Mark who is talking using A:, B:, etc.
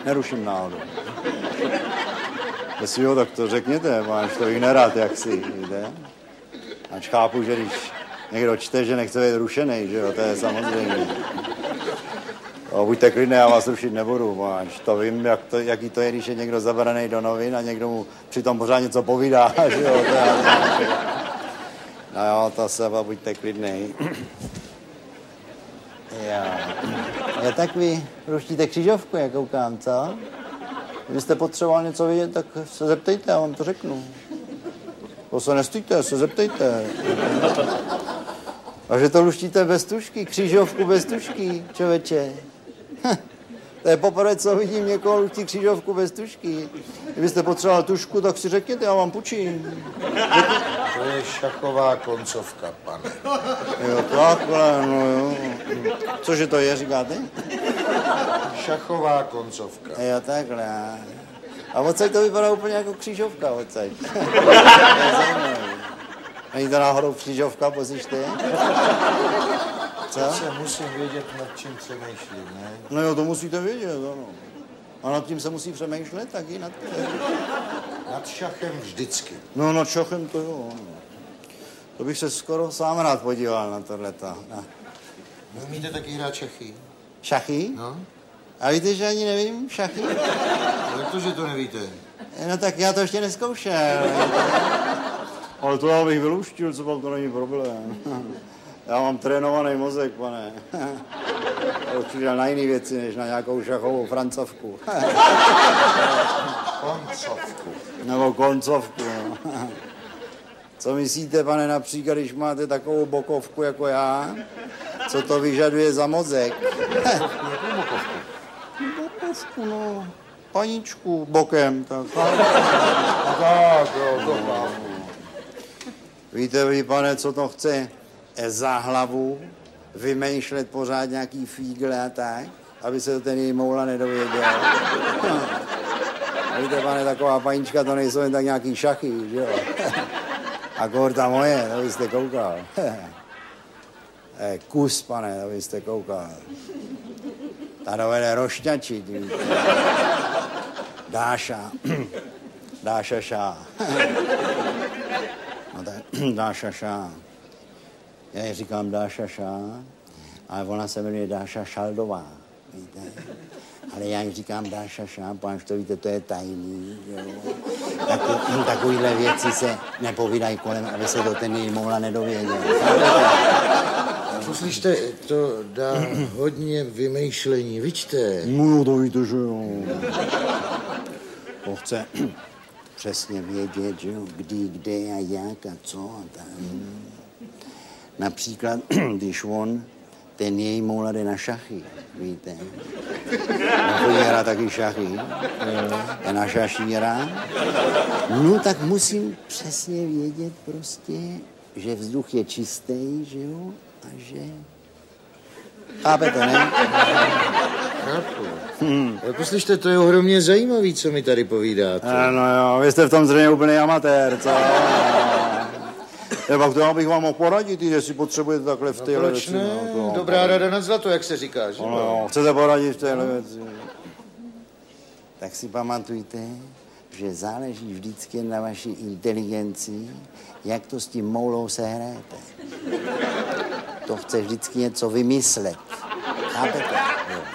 A: neruším náhodou. Jestli jo, tak to řekněte, máš to i nerad, jak si, víte? Ač chápu, že když někdo čte, že nechce být rušený, že jo, to je samozřejmě. Buďte klidné, já vás rušit nebudu, máš. To vím, jaký to je, když je někdo zabraný do novin a někdo mu přitom pořád něco povídá, že jo, to je... No jo, to se, buďte klidnej. Já tak vy ruštíte křižovku, jak koukám, co? Kdybyste potřeboval něco vědět, tak se zeptejte, já vám to řeknu. To se nestýďte, se zeptejte. A že to luštíte bez tušky, křižovku bez tušky, člověče. To je poprvé, co vidím někoho luští křižovku bez tušky. Kdybyste potřeboval tušku, tak si řekněte, já vám půjčím.
B: To je šachová koncovka, pane.
A: Jo, takhle, no jo. Cože to je, říkáte?
B: Šachová koncovka.
A: Jo, takhle. A odsaď to vypadá úplně jako křížovka, odsaď. Není to náhodou křížovka, pozřište? Co?
B: Se musím vědět, nad čím přemýšlím, ne?
A: No jo, to musíte vědět, ano. A nad tím se musí přemýšlet, taky nad tím.
B: Nad šachem vždycky.
A: No, nad šachem to jo. To bych se skoro sám rád podíval na tohleto.
B: Vy umíte taky hrát šachy?
A: Šachy?
B: No.
A: A víte, že ani nevím šachy?
B: Jak to, že to nevíte?
A: No tak já to ještě neskoušel. Ale to já bych vyluštil, co pak to není problém. Já mám trénovaný mozek, pane. Určitě na jiné věci, než na nějakou šachovou francovku.
B: Koncovku.
A: Nebo koncovku, no. Co myslíte, pane, například, když máte takovou bokovku jako já? Co to vyžaduje za mozek?
B: Jakou bokovku?
A: Bokovku, no. Paničku bokem, tak.
B: Tak, jo, to mám.
A: Víte vy, pane, co to chce? Za hlavu vymýšlet pořád nějaký fígle a tak, aby se to ten její moula nedověděl. Víte, pane, taková panička, to nejsou jen tak nějaký šachy, že jo? A ta moje, to byste koukal. Kus, pane, to byste koukal. Ta dovede rošťačit, víte. Dáša. Dáša šá. No tak, Dáša šá. Já ji říkám Dáša šá, ale ona se jmenuje Dáša Šaldová, víte. Ale já ji říkám Dáša šá, páč to víte, to je tajný, jo. Takovýhle věci se nepovídají kolem, aby se to ten její moula nedověděl.
B: Poslyšte, to dá hodně vymýšlení, vyčte.
A: No, to víte, že jo. To chce přesně vědět, že jo, kdy, kde a jak a co a tak. Například, když ten její moula jde na šachy, víte. Chodí hrát taky šachy, je na šašíra. No tak musím přesně vědět prostě, že vzduch je čistý, že jo, a že... Chápete, ne?
B: Chápu. Poslyšte, to je ohromně zajímavý, co mi tady povídáte.
A: No jo, vy jste v tom zřejmě úplný amatér, co? Pak to bych vám mohl poradit, jestli potřebujete takhle v téhle věci.
B: Proč ne? Dobrá rada nad zlato, jak se říká, že?
A: No, chcete poradit v téhle věci. Tak si pamatujte, že záleží vždycky na vaší inteligenci, jak to s tím moulou sehrajete. To chce vždycky něco vymyslet. Chápete?